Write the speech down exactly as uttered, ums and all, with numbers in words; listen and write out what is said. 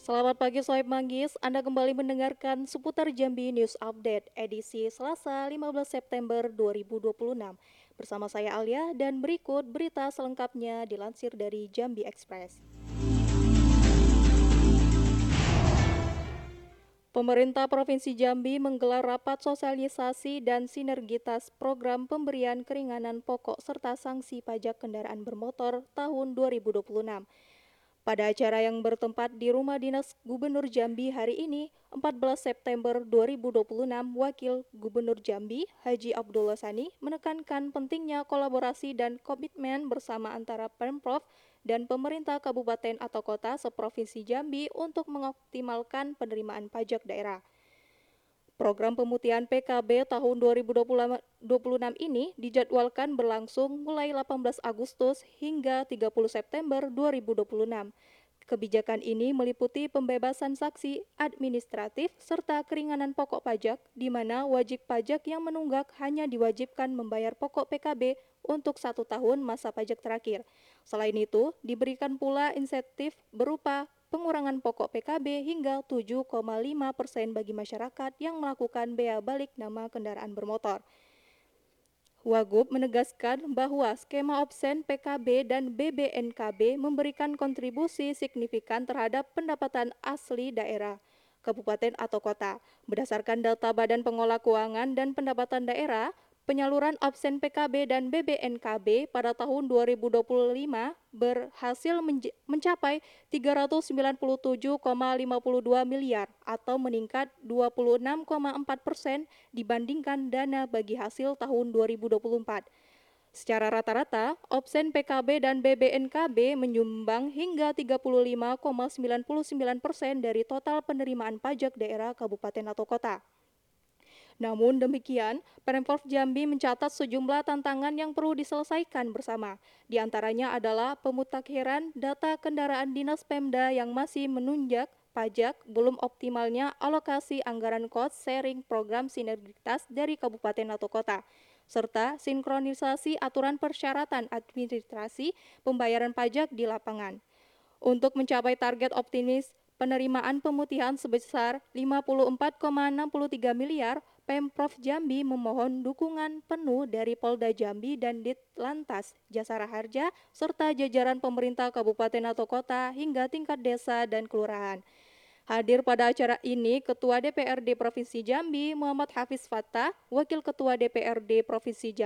Selamat pagi Soeb Manggis, Anda kembali mendengarkan seputar Jambi News Update edisi Selasa lima belas September dua ribu dua puluh enam. Bersama saya Alia dan berikut berita selengkapnya dilansir dari Jambi Express. Pemerintah Provinsi Jambi menggelar rapat sosialisasi dan sinergitas program pemberian keringanan pokok serta sanksi pajak kendaraan bermotor tahun dua ribu dua puluh enam. Pada acara yang bertempat di Rumah Dinas Gubernur Jambi hari ini, empat belas September dua ribu dua puluh enam, Wakil Gubernur Jambi, Haji Abdullah Sani, menekankan pentingnya kolaborasi dan komitmen bersama antara Pemprov dan pemerintah kabupaten atau kota seprovinsi Jambi untuk mengoptimalkan penerimaan pajak daerah. Program pemutihan P K B tahun dua ribu dua puluh enam ini dijadwalkan berlangsung mulai delapan belas Agustus hingga tiga puluh September dua ribu dua puluh enam. Kebijakan ini meliputi pembebasan sanksi administratif serta keringanan pokok pajak, di mana wajib pajak yang menunggak hanya diwajibkan membayar pokok P K B untuk satu tahun masa pajak terakhir. Selain itu, diberikan pula insentif berupa pengurangan pokok P K B hingga tujuh koma lima persen bagi masyarakat yang melakukan bea balik nama kendaraan bermotor. Wagub menegaskan bahwa skema opsen P K B dan B B N K B memberikan kontribusi signifikan terhadap pendapatan asli daerah, kabupaten atau kota. Berdasarkan data Badan Pengelola Keuangan dan Pendapatan Daerah, penyaluran opsen P K B dan B B N K B pada tahun dua ribu dua puluh lima berhasil mencapai tiga ratus sembilan puluh tujuh koma lima dua miliar atau meningkat dua puluh enam koma empat persen dibandingkan dana bagi hasil tahun dua ribu dua puluh empat. Secara rata-rata, opsen P K B dan B B N K B menyumbang hingga tiga puluh lima koma sembilan sembilan persen dari total penerimaan pajak daerah kabupaten atau kota. Namun demikian, Pemprov Jambi mencatat sejumlah tantangan yang perlu diselesaikan bersama. Di antaranya adalah pemutakhiran data kendaraan dinas Pemda yang masih menunjak pajak, belum optimalnya alokasi anggaran cost sharing program sinergitas dari kabupaten atau kota, serta sinkronisasi aturan persyaratan administrasi pembayaran pajak di lapangan. Untuk mencapai target optimis penerimaan pemutihan sebesar lima puluh empat koma enam tiga miliar, Pemprov Jambi memohon dukungan penuh dari Polda Jambi dan Ditlantas Jasara Harja serta jajaran pemerintah kabupaten atau kota hingga tingkat desa dan kelurahan. Hadir pada acara ini Ketua D P R D Provinsi Jambi Muhammad Hafiz Fattah, Wakil Ketua D P R D Provinsi Jambi